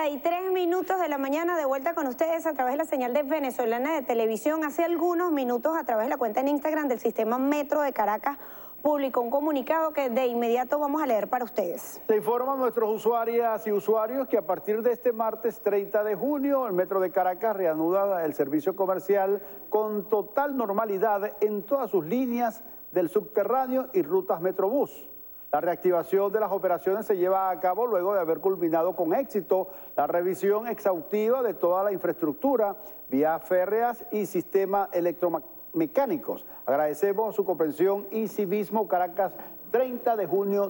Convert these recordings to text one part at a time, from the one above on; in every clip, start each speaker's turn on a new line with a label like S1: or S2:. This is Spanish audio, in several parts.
S1: 7:33 de la mañana, de vuelta con ustedes a través de la señal de Venezolana de Televisión. Hace algunos minutos, a través de la cuenta en Instagram del Sistema Metro de Caracas, publicó un comunicado que de inmediato vamos a leer para ustedes.
S2: Se informa a nuestros usuarias y usuarios que a partir de este martes 30 de junio, el Metro de Caracas reanuda el servicio comercial con total normalidad en todas sus líneas del subterráneo y rutas Metrobús. La reactivación de las operaciones se lleva a cabo luego de haber culminado con éxito la revisión exhaustiva de toda la infraestructura, vías férreas y sistemas electromecánicos. Agradecemos su comprensión y civismo. Caracas, 30 de junio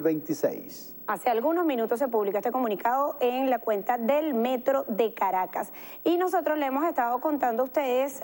S2: 2026.
S1: Hace algunos minutos se publicó este comunicado en la cuenta del Metro de Caracas. Y nosotros le hemos estado contando a ustedes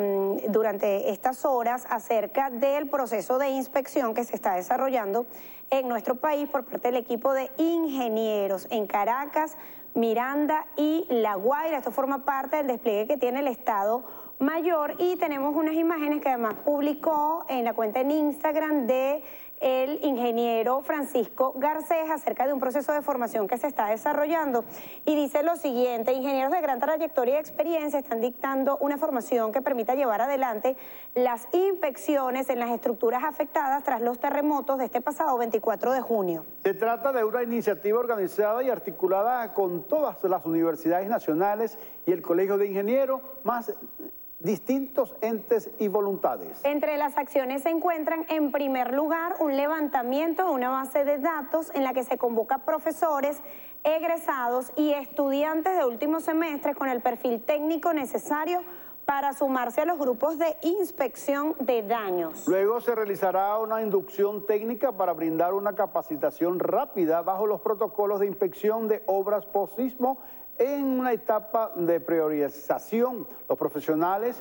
S1: durante estas horas acerca del proceso de inspección que se está desarrollando en nuestro país por parte del equipo de ingenieros en Caracas, Miranda y La Guaira. Esto forma parte del despliegue que tiene el Estado Mayor y tenemos unas imágenes que además publicó en la cuenta en Instagram de el ingeniero Francisco Garcés acerca de un proceso de formación que se está desarrollando y dice lo siguiente: ingenieros de gran trayectoria y experiencia están dictando una formación que permita llevar adelante las inspecciones en las estructuras afectadas tras los terremotos de este pasado 24 de junio.
S2: Se trata de una iniciativa organizada y articulada con todas las universidades nacionales y el Colegio de Ingenieros, más distintos entes y voluntades.
S1: Entre las acciones se encuentran, en primer lugar, un levantamiento de una base de datos en la que se convoca profesores, egresados y estudiantes de último semestre con el perfil técnico necesario para sumarse a los grupos de inspección de daños.
S2: Luego se realizará una inducción técnica para brindar una capacitación rápida bajo los protocolos de inspección de obras post-sismo en una etapa de priorización. Los profesionales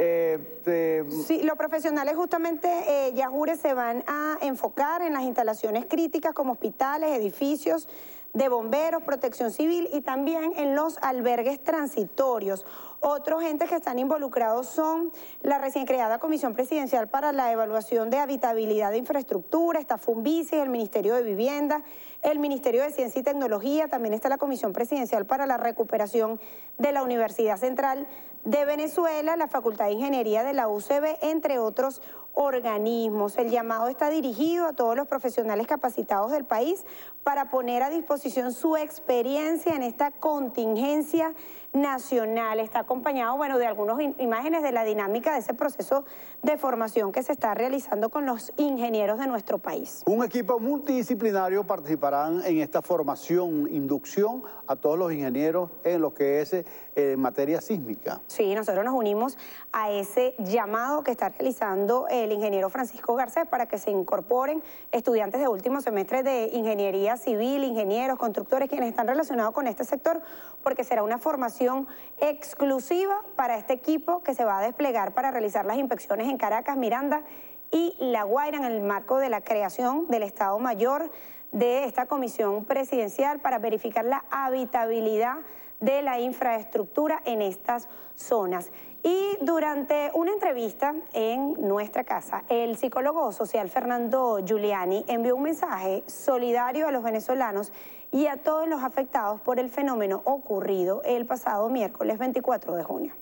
S1: Sí, los profesionales justamente, Yajure, se van a enfocar en las instalaciones críticas como hospitales, edificios de bomberos, protección civil y también en los albergues transitorios. Otros entes que están involucrados son la recién creada Comisión Presidencial para la Evaluación de Habitabilidad de Infraestructura, está Funvisis, el Ministerio de Vivienda, el Ministerio de Ciencia y Tecnología, también está la Comisión Presidencial para la Recuperación de la Universidad Central de Venezuela, la Facultad de Ingeniería de la UCB, entre otros organismos. El llamado está dirigido a todos los profesionales capacitados del país para poner a disposición su experiencia en esta contingencia nacional. Está acompañado, bueno, de algunas imágenes de la dinámica de ese proceso de formación que se está realizando con los ingenieros de nuestro país.
S2: Un equipo multidisciplinario participarán en esta formación, inducción a todos los ingenieros en lo que es materia sísmica.
S1: Sí, nosotros nos unimos a ese llamado que está realizando el ingeniero Francisco Garcés para que se incorporen estudiantes de último semestre de ingeniería civil, ingenieros, constructores, quienes están relacionados con este sector, porque será una formación exclusiva para este equipo que se va a desplegar para realizar las inspecciones en Caracas, Miranda y La Guaira en el marco de la creación del Estado Mayor de esta comisión presidencial para verificar la habitabilidad de la infraestructura en estas zonas. Y durante una entrevista en nuestra casa, el psicólogo social Fernando Giuliani envió un mensaje solidario a los venezolanos y a todos los afectados por el fenómeno ocurrido el pasado miércoles 24 de junio.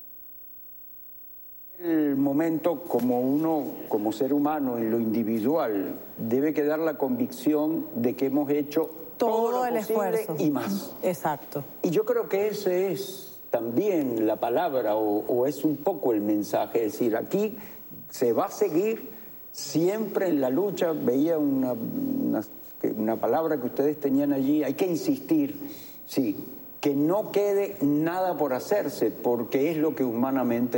S3: El momento, como uno, como ser humano, en lo individual, debe quedar la convicción de que hemos hecho todo el esfuerzo y más.
S4: Exacto.
S3: Y yo creo que ese es también la palabra o es un poco el mensaje, es decir, aquí se va a seguir siempre en la lucha. Veía una palabra que ustedes tenían allí, hay que insistir, sí, que no quede nada por hacerse, porque es lo que humanamente